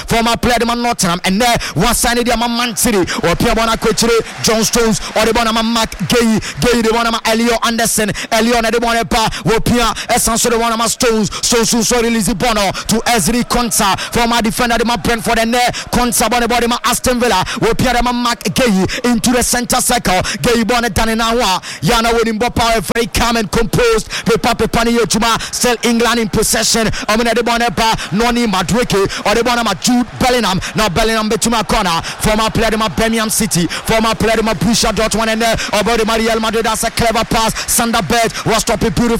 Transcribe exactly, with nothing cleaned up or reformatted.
former player man Nottingham, and there one sign the Man City or Pierre Bonacoche, John Stones or the Bonama Mac Gay, Gay the Bonama Elio Anderson, Elio de Bonepa, Wopia, Essence of the Bonama Stones, so so so release Bono to Ezri Konsa, former defender the man Brentford and there Konsa Bonabody Aston Villa, Wopia the Mac Gay into the center circle, Gay Bonnet Daninawa, Yana winning Bopa, very calm and composed, Pepa Pepani Yochuma, still England in possession, Amina de Bonepa, Noni Madrike, or the Bonama Jude Bellingham, now Bellingham Betuma corner, former player of Birmingham City, former player of Borussia Dortmund and there, about the Real Madrid, that's a clever pass, Sander Berge was stopping beautiful.